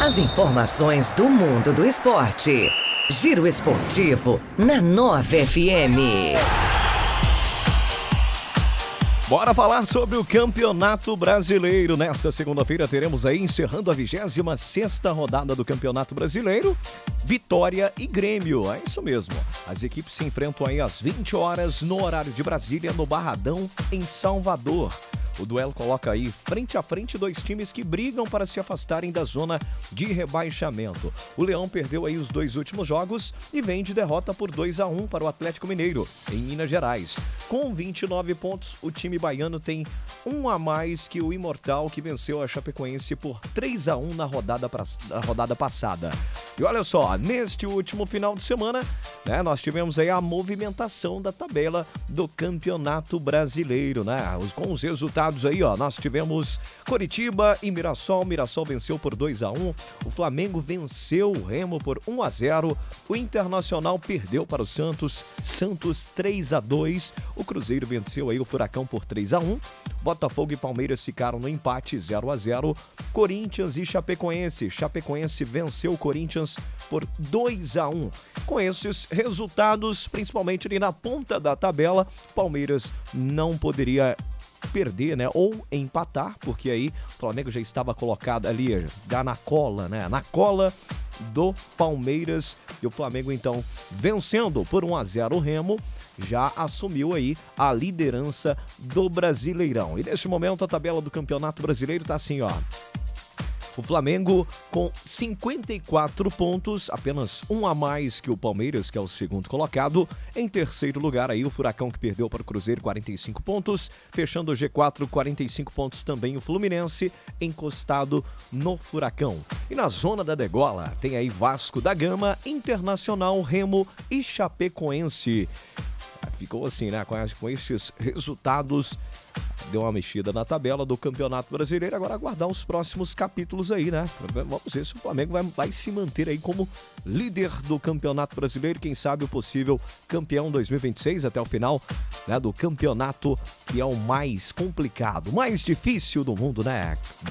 As informações do mundo do esporte. Giro Esportivo na Nova FM. Bora falar sobre o Campeonato Brasileiro. Nesta segunda-feira teremos aí, encerrando a 26ª rodada do Campeonato Brasileiro, Vitória e Grêmio. É isso mesmo. As equipes se enfrentam aí às 20 horas no horário de Brasília, no Barradão, em Salvador. O duelo coloca aí frente a frente dois times que brigam para se afastarem da zona de rebaixamento. O Leão perdeu aí os dois últimos jogos e vem de derrota por 2-1 para o Atlético Mineiro, em Minas Gerais. Com 29 pontos, o time baiano tem um a mais que o Imortal, que venceu a Chapecoense por 3-1 na rodada passada. E olha só, neste último final de semana, nós tivemos aí a movimentação da tabela do Campeonato Brasileiro, com os resultados aí, nós tivemos Coritiba e Mirassol. Mirassol venceu por 2-1. O Flamengo venceu o Remo por 1-0. O Internacional perdeu para o Santos 3-2. O Cruzeiro venceu aí o Furacão por 3-1. Botafogo e Palmeiras ficaram no empate 0-0. Corinthians e Chapecoense. Chapecoense venceu o Corinthians por 2-1. Com esses resultados, principalmente ali na ponta da tabela, Palmeiras não poderia perder, ou empatar, porque aí o Flamengo já estava colocado ali, já na cola, na cola do Palmeiras, e o Flamengo então vencendo por 1-0 o Remo, já assumiu aí a liderança do Brasileirão. E neste momento a tabela do Campeonato Brasileiro tá assim, o Flamengo com 54 pontos, apenas um a mais que o Palmeiras, que é o segundo colocado. Em terceiro lugar, aí o Furacão, que perdeu para o Cruzeiro, 45 pontos. Fechando o G4, 45 pontos também o Fluminense, encostado no Furacão. E na zona da degola, tem aí Vasco da Gama, Internacional, Remo e Chapecoense. Ficou assim, com esses resultados, deu uma mexida na tabela do Campeonato Brasileiro. Agora aguardar os próximos capítulos aí, Vamos ver se o Flamengo vai se manter aí como líder do Campeonato Brasileiro. Quem sabe o possível campeão 2026 até o final, do campeonato, que é o mais complicado, mais difícil do mundo,